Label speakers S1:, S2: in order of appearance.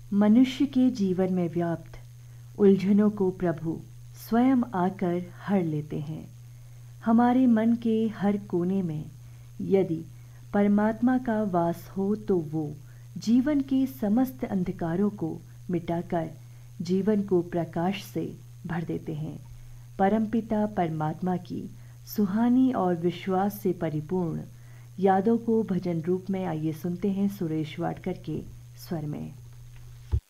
S1: मनुष्य के जीवन में व्याप्त उलझनों को प्रभु स्वयं आकर हर लेते हैं। हमारे मन के हर कोने में यदि परमात्मा का वास हो तो वो जीवन के समस्त अंधकारों को मिटाकर जीवन को प्रकाश से भर देते हैं। परमपिता परमात्मा की सुहानी और विश्वास से परिपूर्ण यादों को भजन रूप में आइए सुनते हैं सुरेश वाडकर के स्वर में।